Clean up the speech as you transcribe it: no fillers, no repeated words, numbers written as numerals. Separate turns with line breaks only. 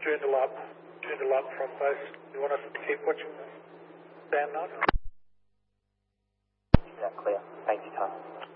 Joondalup from both. You want us to keep watching the stand nod?
Yeah, clear. Thank you, Tom.